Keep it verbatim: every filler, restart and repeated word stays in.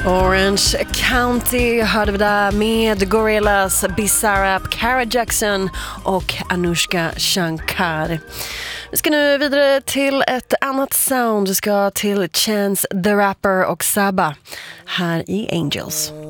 Orange County hörde vi där med Gorillaz, Bizarrap, Cara Jackson och Anushka Shankar. Vi ska nu vidare till ett annat sound. Vi ska till Chance the Rapper och Saba här i Angels.